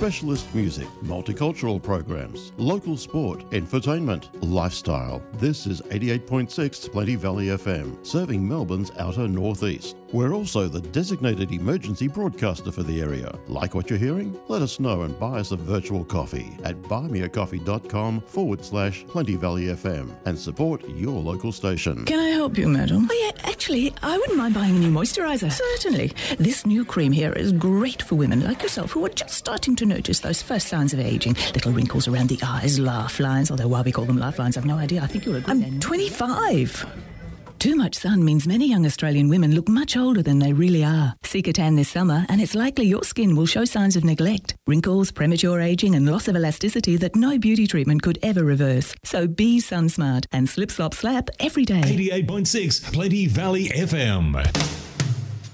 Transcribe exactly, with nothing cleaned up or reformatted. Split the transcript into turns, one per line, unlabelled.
specialist music, multicultural programs, local sport, infotainment, lifestyle. This is eighty-eight point six Plenty Valley F M, serving Melbourne's outer northeast. We're also the designated emergency broadcaster for the area. Like what you're hearing? Let us know and buy us a virtual coffee at buymeacoffee.com forward slash Plenty Valley F M and support your local station.
Can I help you, madam? Oh, yeah, actually, I wouldn't mind buying a new moisturiser. Certainly. This new cream here is great for women like yourself who are just starting to notice those first signs of ageing. Little wrinkles around the eyes, laugh lines, although why we call them laugh lines, I've no idea. I think you're a good I'm twenty-five. Too much sun means many young Australian women look much older than they really are. Seek a tan this summer and it's likely your skin will show signs of neglect, wrinkles, premature ageing and loss of elasticity that no beauty treatment could ever reverse. So be sun smart and slip slop slap every day.
eighty-eight point six Plenty Valley F M.